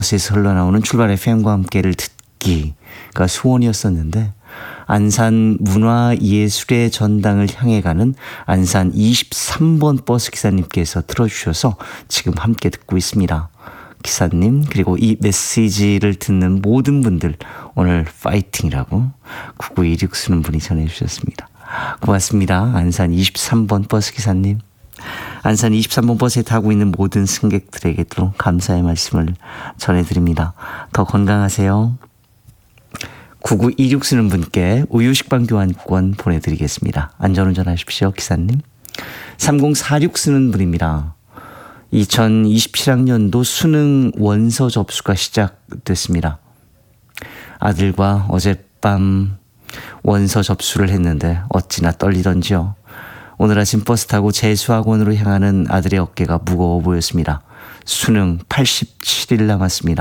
버스에서 흘러나오는 출발 FM과 함께를 듣기가 소원이었었는데 안산 문화예술의 전당을 향해 가는 안산 23번 버스 기사님께서 틀어주셔서 지금 함께 듣고 있습니다. 기사님 그리고 이 메시지를 듣는 모든 분들 오늘 파이팅이라고 9916 쓰는 분이 전해주셨습니다. 고맙습니다. 안산 23번 버스 기사님. 안산 23번 버스에 타고 있는 모든 승객들에게도 감사의 말씀을 전해드립니다. 더 건강하세요. 9926 쓰는 분께 우유식빵 교환권 보내드리겠습니다. 안전운전 하십시오 기사님. 3046 쓰는 분입니다. 2027학년도 수능 원서 접수가 시작됐습니다. 아들과 어젯밤 원서 접수를 했는데 어찌나 떨리던지요. 오늘 아침 버스 타고 재수학원으로 향하는 아들의 어깨가 무거워 보였습니다. 수능 87일 남았습니다.